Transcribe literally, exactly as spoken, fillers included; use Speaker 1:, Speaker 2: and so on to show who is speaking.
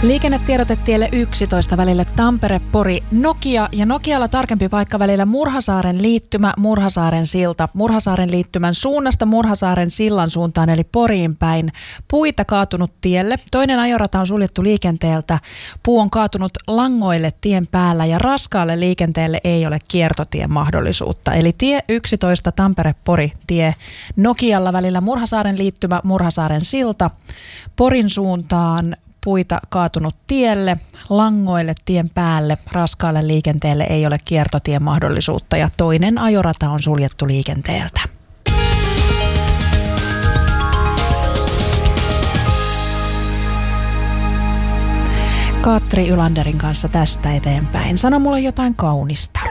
Speaker 1: Liikennetiedotetielle yksitoista välille Tampere-Pori Nokia ja Nokialla tarkempi paikka välillä Murhasaaren liittymä, Murhasaaren silta. Murhasaaren liittymän suunnasta Murhasaaren sillan suuntaan eli Poriin päin. Puita kaatunut tielle. Toinen ajorata on suljettu liikenteeltä. Puu on kaatunut langoille tien päällä ja raskaalle liikenteelle ei ole kiertotien mahdollisuutta. Eli tie yksitoista Tampere-Pori tie Nokialla välillä Murhasaaren liittymä, Murhasaaren silta. Porin suuntaan puita kaatunut tielle, langoille tien päälle, raskaalle liikenteelle ei ole kiertotien mahdollisuutta ja toinen ajorata on suljettu liikenteeltä. Katri Ylanderin kanssa tästä eteenpäin. Sano mulle jotain kaunista.